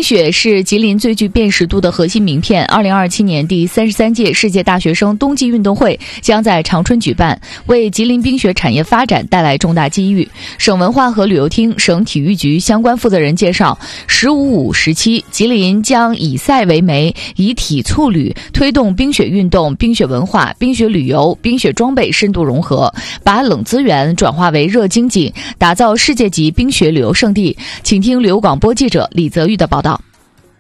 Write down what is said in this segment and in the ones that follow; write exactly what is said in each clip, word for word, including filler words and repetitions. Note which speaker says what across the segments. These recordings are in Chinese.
Speaker 1: 雪是吉林最具辨识度的核心名片。二零二七年第三十三届世界大学生冬季运动会将在长春举办，为吉林冰雪产业发展带来重大机遇。省文化和旅游厅、省体育局相关负责人介绍，十五五时期，吉林将以赛为媒，以体促旅，推动冰雪运动、冰雪文化、冰雪旅游、冰雪装备深度融合，把冷资源转化为热经济，打造世界级冰雪旅游胜地。请听旅游广播记者李泽玉的报道。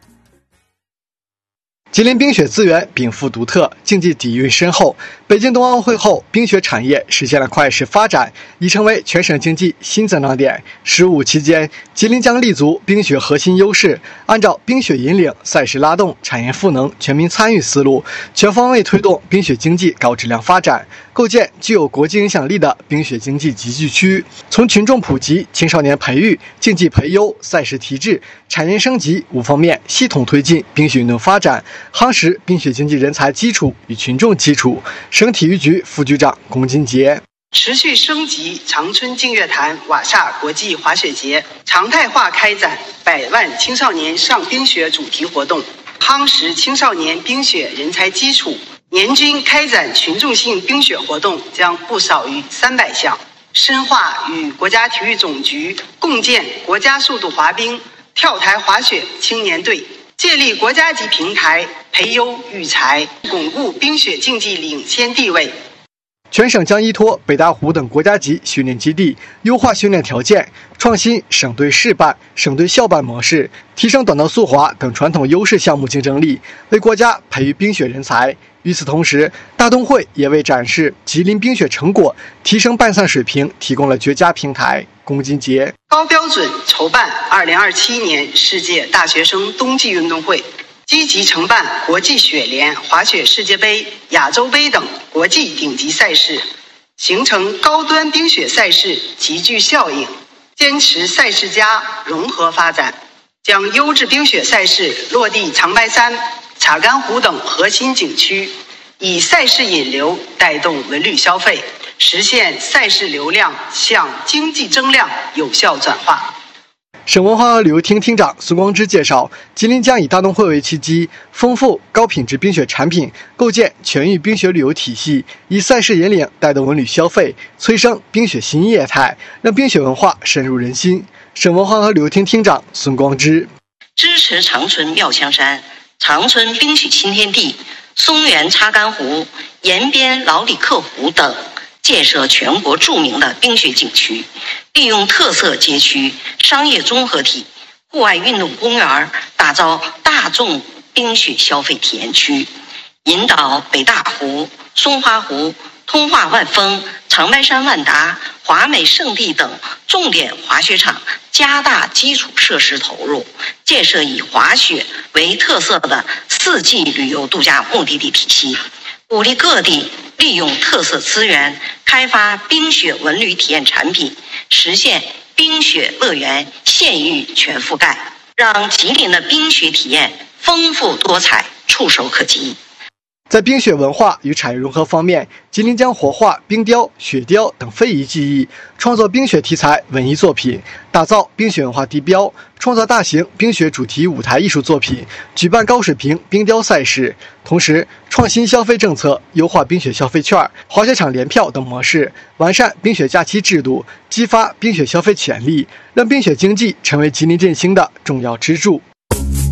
Speaker 2: 吉林冰雪资源禀赋独特，竞技底蕴深厚。北京冬奥会后，冰雪产业实现了快速发展，已成为全省经济新增长点。十五期间，吉林将立足冰雪核心优势，按照冰雪引领、赛事拉动、产业赋能、全民参与思路，全方位推动冰雪经济高质量发展，构建具有国际影响力的冰雪经济集聚区。从群众普及、青少年培育、竞技培优、赛事提质、产业升级五方面系统推进冰雪运动发展，夯实冰雪经济人才基础与群众基础。省体育局副局长龚金杰：
Speaker 3: 持续升级长春净月潭瓦萨国际滑雪节，常态化开展百万青少年上冰雪主题活动，夯实青少年冰雪人才基础。年均开展群众性冰雪活动将不少于三百项，深化与国家体育总局共建国家速度滑冰、跳台滑雪青年队，建立国家级平台，培优育才，巩固冰雪竞技领先地位。
Speaker 2: 全省将依托北大湖等国家级训练基地，优化训练条件，创新省队试办、省队校办模式，提升短道速滑等传统优势项目竞争力，为国家培育冰雪人才。与此同时，大冬会也为展示吉林冰雪成果、提升办赛水平提供了绝佳平台。龚金杰：
Speaker 3: 高标准筹办二零二七年世界大学生冬季运动会，积极承办国际雪联、滑雪世界杯、亚洲杯等国际顶级赛事，形成高端冰雪赛事集聚效应，坚持赛事加融合发展，将优质冰雪赛事落地长白山、查干湖等核心景区，以赛事引流带动文旅消费，实现赛事流量向经济增量有效转化。
Speaker 2: 省文化和旅游厅厅长孙光之介绍，吉林将以大冬会为契机，丰富高品质冰雪产品，构建全域冰雪旅游体系，以赛事引领带动文旅消费，催生冰雪新业态，让冰雪文化深入人心。省文化和旅游厅厅长孙光之：
Speaker 4: 支持长春妙香山、长春冰雪新天地、松原查干湖、延边老里克湖等建设全国著名的冰雪景区，利用特色街区、商业综合体、户外运动公园，打造大众冰雪消费体验区，引导北大湖、松花湖、通化万峰、长白山万达、华美胜地等重点滑雪场加大基础设施投入，建设以滑雪为特色的四季旅游度假目的地体系，鼓励各地利用特色资源开发冰雪文旅体验产品，实现冰雪乐园县域全覆盖，让吉林的冰雪体验丰富多彩、触手可及。
Speaker 2: 在冰雪文化与产业融合方面，吉林将活化冰雕、雪雕等非遗技艺，创作冰雪题材文艺作品，打造冰雪文化地标，创造大型冰雪主题舞台艺术作品，举办高水平冰雕赛事。同时，创新消费政策，优化冰雪消费券、滑雪场联票等模式，完善冰雪假期制度，激发冰雪消费潜力，让冰雪经济成为吉林振兴的重要支柱。